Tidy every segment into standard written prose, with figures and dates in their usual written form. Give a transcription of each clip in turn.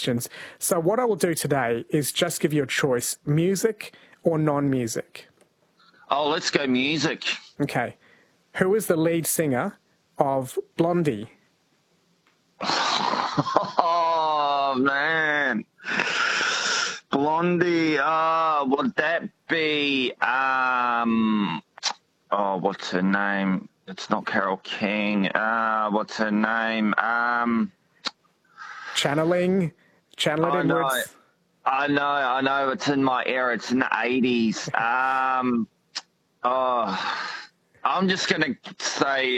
questions. So what I will do today is just give you a choice, music or non-music. Oh, let's go music. Okay. Who is the lead singer of Blondie? Oh, man. Blondie, would that be, what's her name? It's not Carole King. What's her name? Channel it inwards. I know. It's in my era. It's in the 80s. I'm just going to say...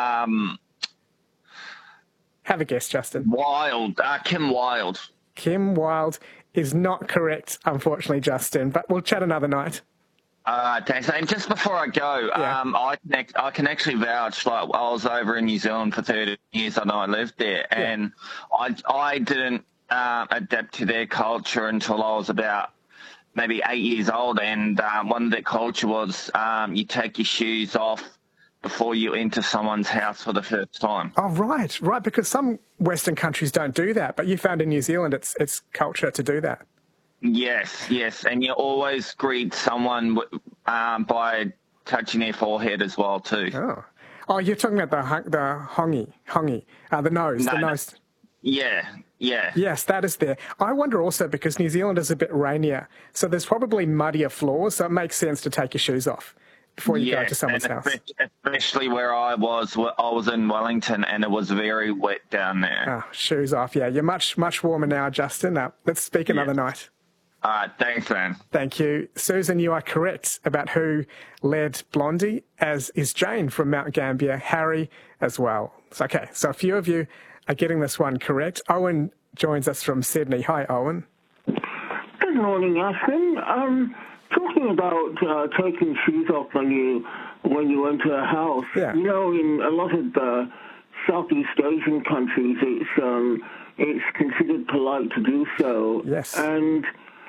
Have a guess, Justin. Kim Wilde. Kim Wilde is not correct, unfortunately, Justin, but we'll chat another night. Thanks. And just before I go, I can actually vouch, like, I was over in New Zealand for 30 years. I know I lived there, and I didn't adapt to their culture until I was about maybe 8 years old, and one of their culture was you take your shoes off before you enter someone's house for the first time. Oh, right, because some Western countries don't do that, but you found in New Zealand it's culture to do that. Yes, and you always greet someone by touching their forehead as well too. Oh, you're talking about the hongi, the nose, the nose. Yeah. Yes, that is there. I wonder also, because New Zealand is a bit rainier, so there's probably muddier floors, so it makes sense to take your shoes off before you go to someone's house. Especially where I was in Wellington, and it was very wet down there. Oh, shoes off, yeah. You're much warmer now, Justin. Let's speak another night. All right, thanks, man. Thank you. Susan, you are correct about who led Blondie, as is Jane from Mount Gambier, Harry as well. Okay, so a few of you are getting this one correct. Owen joins us from Sydney. Hi, Owen. Good morning, Ashton. Talking about taking shoes off when you enter a house. Yeah. You know, in a lot of Southeast Asian countries, it's considered polite to do so. Yes. And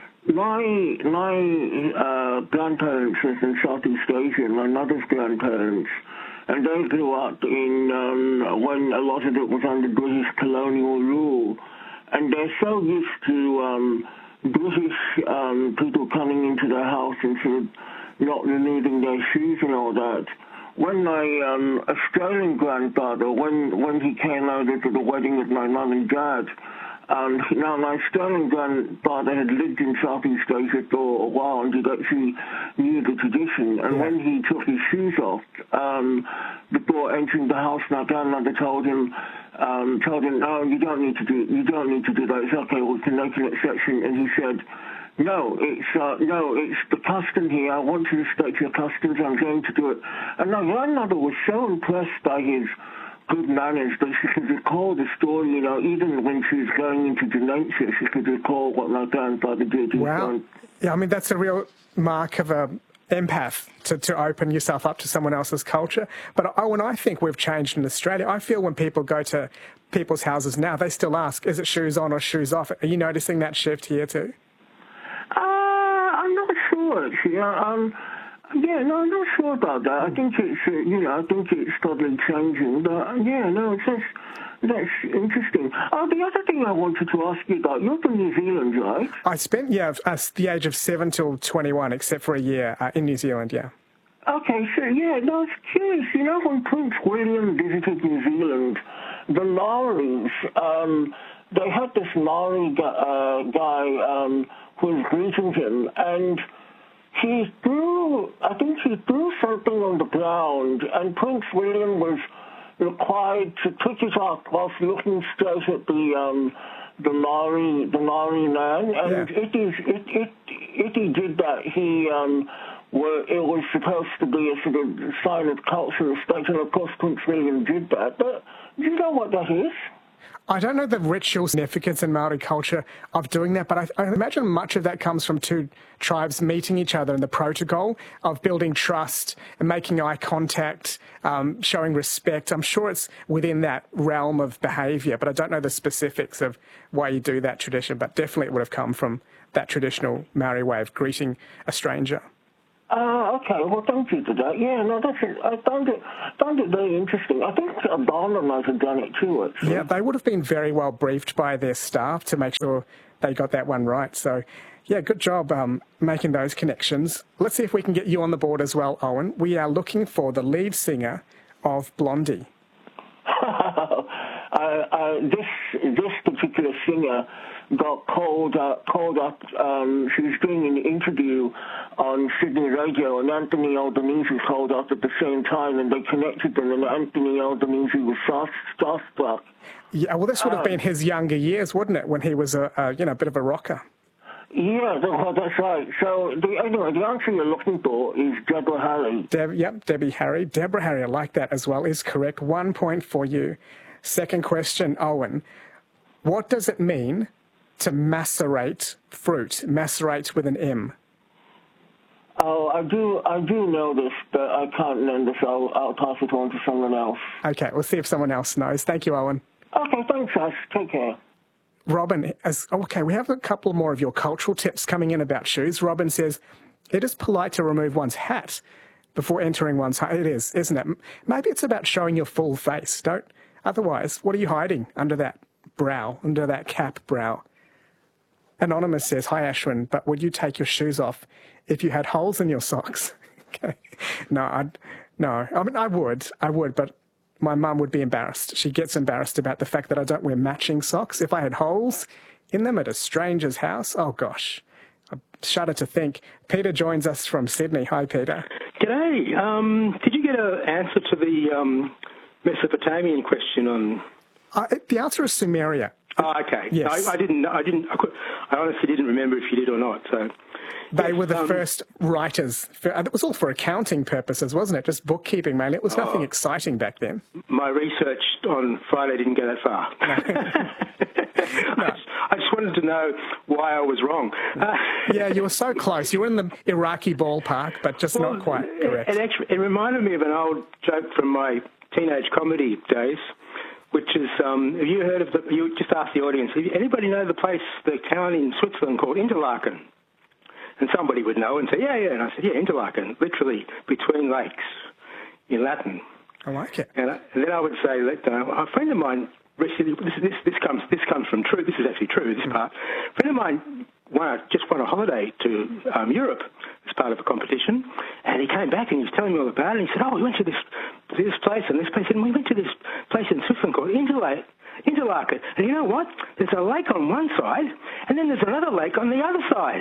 my grandparents was in Southeast Asia, my mother's grandparents, and they grew up in when a lot of it was under British colonial rule, and they're so used to British people coming into their house and sort of not removing their shoes and all that. When my Australian grandfather, when he came over to the wedding of my mum and dad, now my Australian grandfather had lived in Southeast Asia for a while, and he actually knew the tradition. And when he took his shoes off before entering the house, my grandmother told him, "No, you don't need to do that. It's okay. We can make an exception." And he said, No, it's the custom here. I want to respect your customs. I'm going to do it. And my grandmother was so impressed by his good manners that she could recall the story, you know, even when she was going into dementia, she could recall what my grandfather did. Wow. Yeah, I mean, that's a real mark of a empath to open yourself up to someone else's culture. But when I think we've changed in Australia, I feel when people go to people's houses now, they still ask, is it shoes on or shoes off? Are you noticing that shift here too? I'm not sure, actually. I'm not sure about that. I think it's, I think it's probably changing. But, that's interesting. The other thing I wanted to ask you about, you're from New Zealand, right? I spent, the age of 7 till 21, except for a year in New Zealand, yeah. Okay, so, it's curious. You know, when Prince William visited New Zealand, the Maoris, they had this Maori guy who was greeting him, and he threw something on the ground, and Prince William was required to pick it up whilst looking straight at the Maori man, and if he did that, it was supposed to be a sort of sign of cultural respect, and of course Prince William did that. But do you know what that is? I don't know the ritual significance in Maori culture of doing that, but I imagine much of that comes from two tribes meeting each other and the protocol of building trust and making eye contact, showing respect. I'm sure it's within that realm of behaviour, but I don't know the specifics of why you do that tradition, but definitely it would have come from that traditional Maori way of greeting a stranger. Okay, well, thank you for that. Yeah, no, I found it very interesting. I think Ghana might have done it too, actually. Yeah, they would have been very well briefed by their staff to make sure they got that one right. So, yeah, good job making those connections. Let's see if we can get you on the board as well, Owen. We are looking for the lead singer of Blondie. This particular singer got called up. She was doing an interview on Sydney radio, and Anthony Albanese called up at the same time, and they connected them, and Anthony Albanese was starstruck. Yeah, well, this would have been his younger years, wouldn't it, when he was a bit of a rocker? Yeah, that's right. So, anyway, the answer you're looking for is Deborah Harry. Debbie Harry. Deborah Harry, I like that as well, is correct. 1 point for you. Second question, Owen. What does it mean to macerate fruit? Macerate with an M. Oh, I do know this, but I can't remember, so I'll pass it on to someone else. Okay, we'll see if someone else knows. Thank you, Owen. Okay, thanks, Ash. Take care. Robin, we have a couple more of your cultural tips coming in about shoes. Robin says, it is polite to remove one's hat before entering one's home. It is, isn't it? Maybe it's about showing your full face. Otherwise, what are you hiding under that brow, under that cap brow? Anonymous says, hi, Ashwin, but would you take your shoes off if you had holes in your socks? Okay. No. I mean, I would, but my mum would be embarrassed. She gets embarrassed about the fact that I don't wear matching socks. If I had holes in them at a stranger's house, oh gosh, I shudder to think. Peter joins us from Sydney. Hi, Peter. G'day. Did you get an answer to the Mesopotamian question on? The answer is Sumeria. Oh, okay. Yes. I honestly didn't remember if you did or not. So they were the first writers. It was all for accounting purposes, wasn't it? Just bookkeeping, mainly. It was nothing exciting back then. My research on Friday didn't go that far. No. I just wanted to know why I was wrong. Yeah, you were so close. You were in the Iraqi ballpark, but just not quite correct. It reminded me of an old joke from my teenage comedy days, which is, have you heard of you just asked the audience, anybody know the town in Switzerland called Interlaken? And somebody would know and say, yeah. And I said, yeah, Interlaken, literally between lakes in Latin. I like it. And then I would say, a friend of mine, this comes from true, this is actually true, this part. A friend of mine just won a holiday to Europe as part of a competition, and he came back and he was telling me all about it, and he said, we went to this place and this place, and we went to this place in Switzerland called Interlaken. And you know what? There's a lake on one side, and then there's another lake on the other side.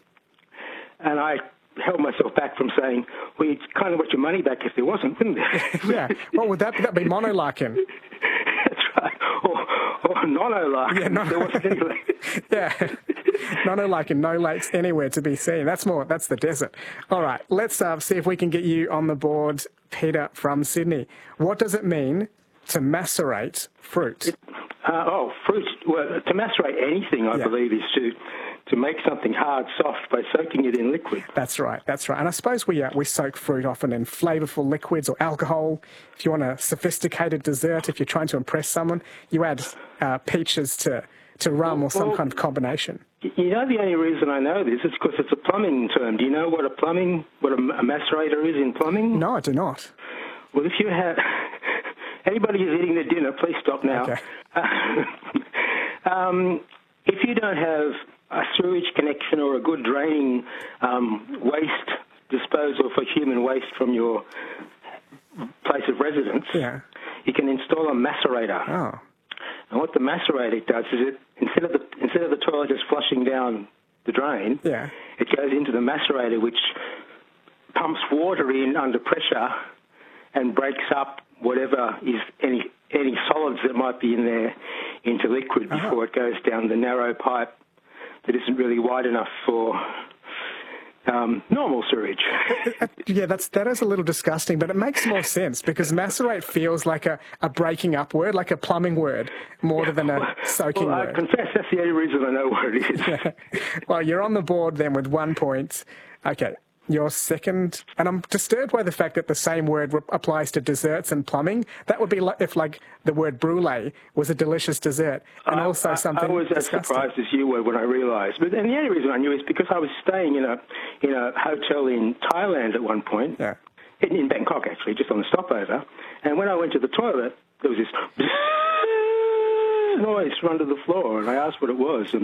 And I held myself back from saying, well, you'd kind of want your money back if there wasn't, wouldn't there? Yeah. What would that be? Monolaken. That's right. Or Nonolaken. Yeah, there wasn't any lake. Yeah. Nonolaken, no lakes anywhere to be seen. That's the desert. All right. Let's see if we can get you on the board, Peter from Sydney. What does it mean to macerate fruit? Fruit. Well, to macerate anything, I believe, is to make something hard soft by soaking it in liquid. That's right. And I suppose we soak fruit often in flavourful liquids or alcohol. If you want a sophisticated dessert, if you're trying to impress someone, you add peaches to rum or some kind of combination. You know, the only reason I know this is because it's a plumbing term. Do you know what a macerator is in plumbing? No, I do not. Well, if you have... Anybody who's eating their dinner, please stop now. Okay. If you don't have a sewage connection or a good draining waste disposal for human waste from your place of residence, you can install a macerator. Oh. And what the macerator does is instead of the toilet just flushing down the drain, it goes into the macerator, which pumps water in under pressure and breaks up whatever is any solids that might be in there into liquid before it goes down the narrow pipe that isn't really wide enough for normal sewage. Yeah, that is a little disgusting, but it makes more sense because macerate feels like a breaking up word, like a plumbing word, more than a soaking word. I confess that's the only reason I know what it is. Yeah. Well, you're on the board then with 1 point. Okay. your second, and I'm disturbed by the fact that the same word applies to desserts and plumbing. That would be like if the word brulee was a delicious dessert, and also something I was as surprised as you were when I realised. And the only reason I knew is because I was staying in a hotel in Thailand at one point. Yeah. In Bangkok, actually, just on the stopover. And when I went to the toilet, there was this noise from under the floor, and I asked what it was. And